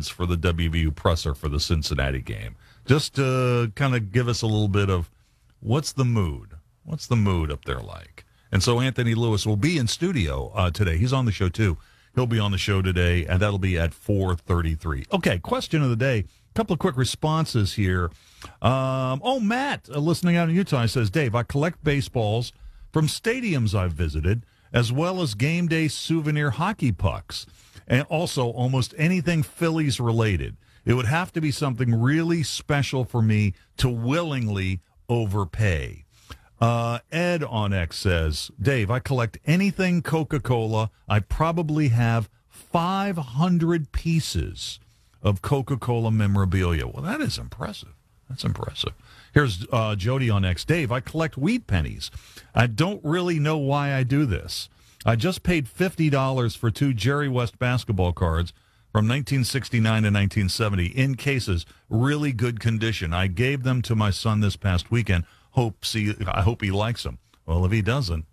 audience for the WVU presser for the Cincinnati game. Just to kind of give us a little bit of what's the mood? What's the mood up there like? And so Anthony Lewis will be in studio today. He's on the show, too. He'll be on the show today, and that'll be at 4:33. Okay, question of the day. A couple of quick responses here. Matt, listening out in Utah, says, Dave, I collect baseballs from stadiums I've visited, as well as game day souvenir hockey pucks, and also almost anything Phillies related. It would have to be something really special for me to willingly overpay. Ed on X says, Dave, I collect anything Coca-Cola. I probably have 500 pieces of Coca-Cola memorabilia. Well, that is impressive. That's impressive. Here's Jody on X. Dave, I collect weed pennies. I don't really know why I do this. I just paid $50 for 2 Jerry West basketball cards from 1969 to 1970 in cases, really good condition. I gave them to my son this past weekend. I hope he likes them. Well, if he doesn't,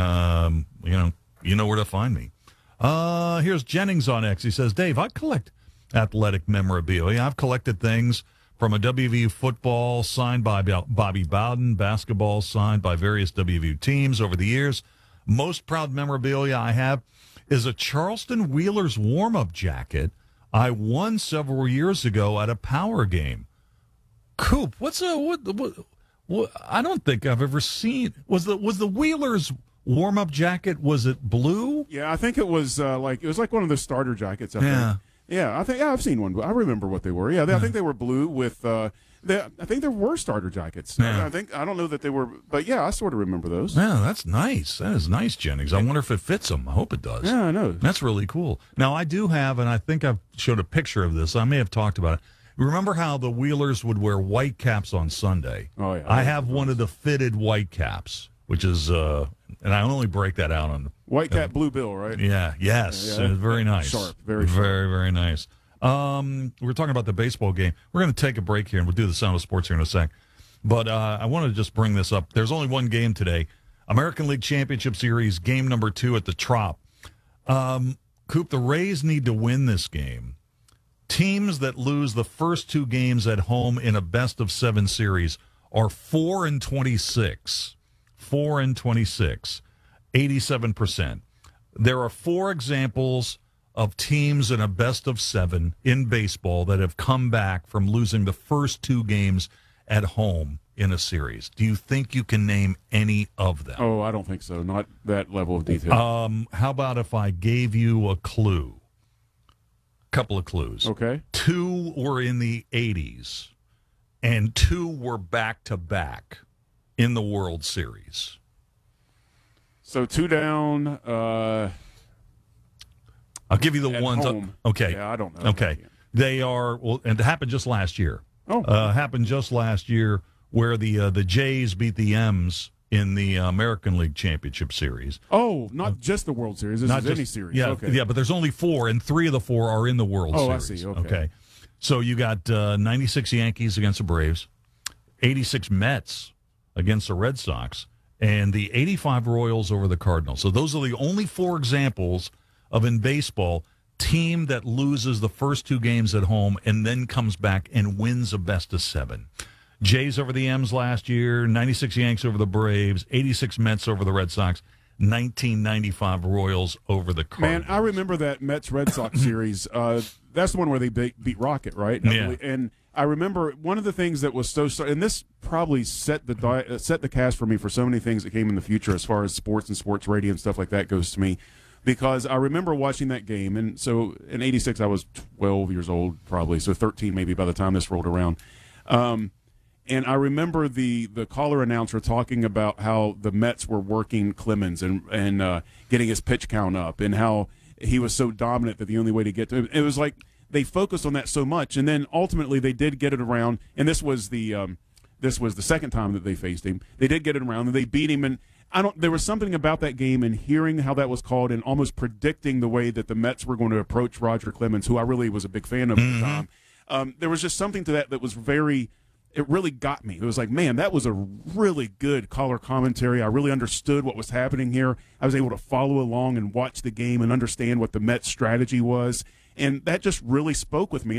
you know where to find me. Here's Jennings on X. He says, Dave, I collect athletic memorabilia. I've collected things from a WVU football signed by Bobby Bowden, basketball signed by various WVU teams over the years. Most proud memorabilia I have is a Charleston Wheelers warm-up jacket I won several years ago at a Power game. Coop, what I don't think I've ever seen. Was the Wheelers warm-up jacket, was it blue? Yeah, I think it was like one of the starter jackets. I think. Yeah, I've seen one. I remember what they were. Yeah, I think they were blue with. I think there were starter jackets. Yeah. I don't know that they were, but yeah, I sort of remember those. Yeah, that's nice. That is nice, Jennings. I wonder if it fits them. I hope it does. Yeah, I know. That's really cool. Now I do have, and I think I've showed a picture of this. I may have talked about it. Remember how the Wheelers would wear white caps on Sunday? Oh, yeah. I have one of the fitted white caps, which is, and I only break that out on white cap, blue bill, right? Yeah, yes. Yeah. Very nice. Sharp, very sharp. Very, very nice. We're talking about the baseball game. We're going to take a break here, and we'll do the Sound of Sports here in a sec. But I want to just bring this up. There's only one game today. American League Championship Series, game number 2 at the Trop. Coop, the Rays need to win this game. Teams that lose the first 2 games at home in a best-of-7 series are 4-26. 4-26, 87%. There are 4 examples of teams in a best-of-7 in baseball that have come back from losing the first 2 games at home in a series. Do you think you can name any of them? Oh, I don't think so. Not that level of detail. How about if I gave you a clue? Couple of clues. Okay. 2 were in the 80s, and 2 were back-to-back in the World Series. So 2 down. I'll give you the ones. Okay. Yeah, I don't know. Okay. They are, well, and it happened just last year. Happened just last year where the Jays beat the M's in the American League Championship Series. Oh, not just the World Series. This is any series. Yeah, okay. Yeah, but there's only 4, and 3 of the 4 are in the World Series. Oh, I see. Okay. So you got 96 Yankees against the Braves, 86 Mets against the Red Sox, and the 85 Royals over the Cardinals. So those are the only 4 examples of, in baseball, team that loses the first 2 games at home and then comes back and wins a best-of-7. Jays over the M's last year, 96 Yanks over the Braves, 86 Mets over the Red Sox, 1995 Royals over the Cardinals. Man, I remember that Mets-Red Sox series. That's the one where they beat Rocket, right? Yeah. And I remember one of the things that was and this probably set the cast for me for so many things that came in the future as far as sports and sports radio and stuff like that goes to me. Because I remember watching that game, and so in '86 I was 12 years old probably, so 13 maybe by the time this rolled around. And I remember the caller announcer talking about how the Mets were working Clemens and getting his pitch count up, and how he was so dominant that the only way to get to him, it was like they focused on that so much, and then ultimately they did get it around. And this was the second time that they faced him. They did get it around, and they beat him. And there was something about that game and hearing how that was called and almost predicting the way that the Mets were going to approach Roger Clemens, who I really was a big fan of at the time. There was just something to that was it really got me. It was like, man, that was a really good color commentary. I really understood what was happening here. I was able to follow along and watch the game and understand what the Mets strategy was. And that just really spoke with me.